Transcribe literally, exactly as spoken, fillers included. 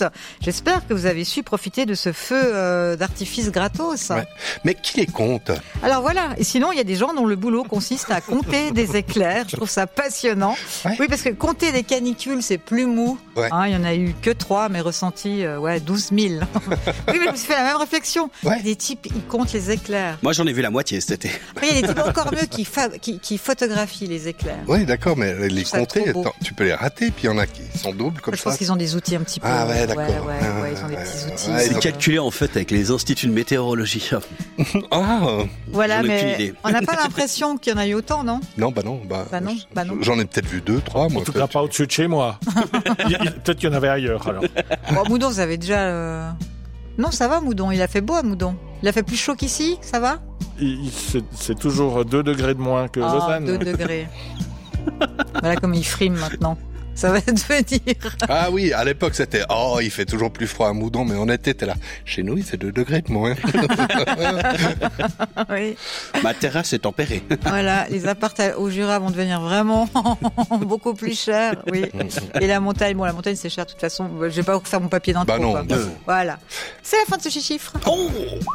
écoute. J'espère que vous avez su profiter de ce feu euh, d'artifice gratos. Ouais. Mais qui les compte ? Alors voilà. Et sinon, il y a des gens dont le boulot consiste à compter des éclairs. Je trouve ça passionnant. Ouais. Oui, parce que compter des canicules, c'est plus mou. Ouais. Hein, il y en a eu que trois, mais ressentis, euh, ouais, douze mille. Oui, mais je me suis fait la même réflexion. Ouais. Il y a des types, ils comptent les éclairs. Moi, j'en ai vu la moitié cet été. Après, il y a des types encore mieux qui, fa- qui, qui photographient les éclairs. Oui, d'accord, mais les Ça, compter, trop beau. attends, tu peux les rater, puis il y en a qui sont doubles comme Je ça. pense qu'ils ont des outils un petit peu. Ah ouais, d'accord. Ouais, ouais, Ah, ouais, ils ont des ouais, petits ouais, outils. ouais, ils C'est ont- calculé en fait avec les instituts de météorologie. Ah, Voilà, J'en ai aucune mais idée. on n'a pas l'impression qu'il y en a eu autant, non? non, bah non, bah, Bah non, bah non. j'en ai peut-être vu deux, trois, moi. En tout cas, peut-être. pas au-dessus de chez moi. Il- il- Peut-être qu'il y en avait ailleurs, alors. Bon, Moudon, vous avez déjà... euh, Non, ça va, Moudon. Il a fait beau à Moudon. Il a fait plus chaud qu'ici, ça va? Il- il- c'est- C'est toujours deux degrés de moins que Ah, Lausanne. deux degrés. Voilà comme il frime maintenant. Ça va devenir... Ah oui, à l'époque, c'était, oh, il fait toujours plus froid à Moudon, mais on était t'es là. Chez nous, il fait deux degrés de moins. Oui. Ma terrasse est tempérée. Voilà, les apparts au Jura vont devenir vraiment beaucoup plus chers, oui. Et la montagne, bon, la montagne c'est cher de toute façon. Je vais pas faire mon papier d'intro. Bah non, quoi. bah non. Voilà. C'est la fin de ce chiffre.